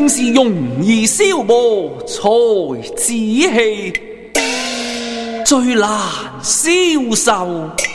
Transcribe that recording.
正是容易消磨才子氣，最難消受。